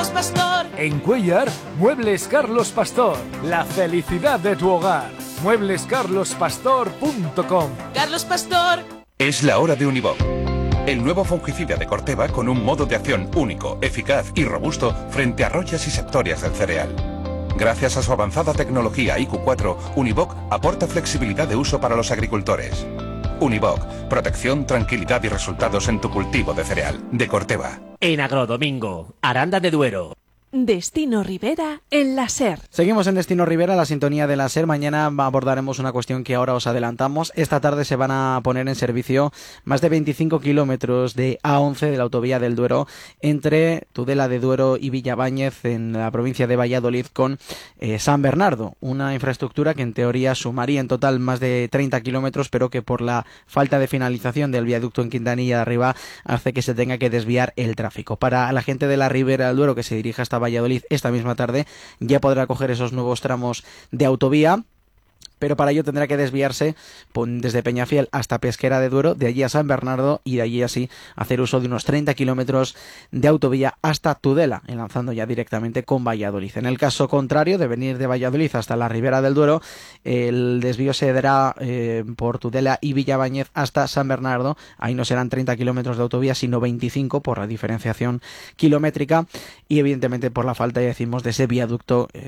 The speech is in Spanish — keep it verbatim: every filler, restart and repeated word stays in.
Pastor. En Cuéllar, Muebles Carlos Pastor. La felicidad de tu hogar. muebles carlos pastor punto com. Carlos Pastor. Es la hora de Univoc. El nuevo fungicida de Corteva con un modo de acción único, eficaz y robusto frente a royas y septorias del cereal. Gracias a su avanzada tecnología I Q cuatro, Univoc aporta flexibilidad de uso para los agricultores. Univoc, protección, tranquilidad y resultados en tu cultivo de cereal. De Corteva. En Agrodomingo, Aranda de Duero. Destino Rivera en la SER. Seguimos en Destino Rivera, la sintonía de la SER. Mañana abordaremos una cuestión que ahora os adelantamos. Esta tarde se van a poner en servicio más de veinticinco kilómetros de A once de la autovía del Duero entre Tudela de Duero y Villabáñez en la provincia de Valladolid con eh, San Bernardo. Una infraestructura que en teoría sumaría en total más de treinta kilómetros, pero que por la falta de finalización del viaducto en Quintanilla de Arriba hace que se tenga que desviar el tráfico. Para la gente de la Ribera del Duero que se dirige hasta Valladolid esta misma tarde ya podrá coger esos nuevos tramos de autovía, pero para ello tendrá que desviarse desde Peñafiel hasta Pesquera de Duero, de allí a San Bernardo y de allí así hacer uso de unos treinta kilómetros de autovía hasta Tudela, enlazando ya directamente con Valladolid. En el caso contrario, de venir de Valladolid hasta la Ribera del Duero, el desvío se dará eh, por Tudela y Villabáñez hasta San Bernardo. Ahí no serán treinta kilómetros de autovía, sino veinticinco por la diferenciación kilométrica y evidentemente por la falta, ya decimos, de ese viaducto eh,